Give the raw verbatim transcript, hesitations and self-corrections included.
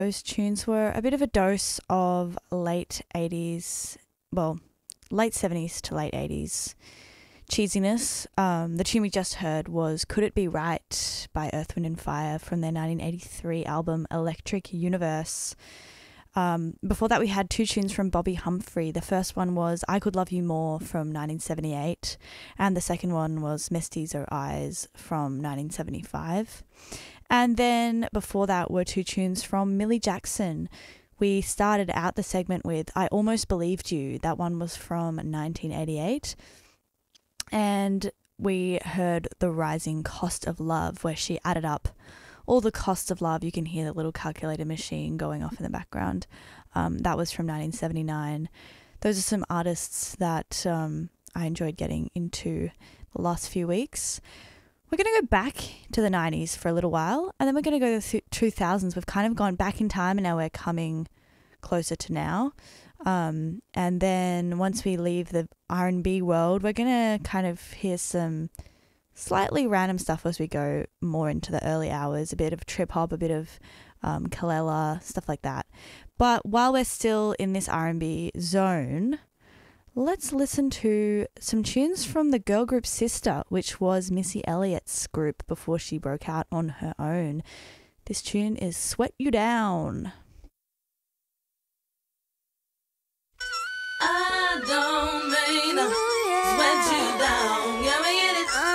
Those tunes were a bit of a dose of late eighties, well, late seventies to late eighties cheesiness. Um, the tune we just heard was Could It Be Right by Earth, Wind and Fire from their nineteen eighty-three album Electric Universe. Um, before that, we had two tunes from Bobby Humphrey. The first one was I Could Love You More from nineteen seventy-eight, and the second one was Mestizo Eyes from nineteen seventy-five. And then before that were two tunes from Millie Jackson. We started out the segment with I Almost Believed You. That one was from nineteen eighty-eight. And we heard The Rising Cost of Love, where she added up all the costs of love. You can hear the little calculator machine going off in the background. Um, that was from nineteen seventy-nine. Those are some artists that um, I enjoyed getting into the last few weeks. We're going to go back to the nineties for a little while, and then we're going to go to the two thousands. We've kind of gone back in time, and now we're coming closer to now. Um, and then once we leave the R and B world, we're going to kind of hear some slightly random stuff as we go more into the early hours, a bit of trip hop, a bit of um, Kalela, stuff like that. But while we're still in this R and B zone, let's listen to some tunes from the girl group Sister, which was Missy Elliott's group before she broke out on her own. This tune is Sweat You Down.